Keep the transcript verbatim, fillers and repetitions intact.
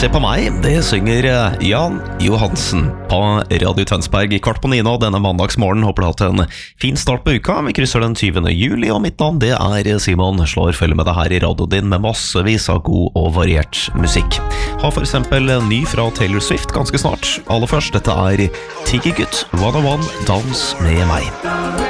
Se på meg, det synger Jan Johansen på Radio Tønsberg i kvart på ni nå denne mandagsmorgen. Håper du har hatt en fin start på uka. Vi krysser den tyvende juli, og mitt navn det er Simon. Slår følge med deg her i radioen din med massevis av god og variert musikk. Har for eksempel ny fra Taylor Swift ganske snart. Aller først, dette er Tiggergutt, one oh one, dans med meg.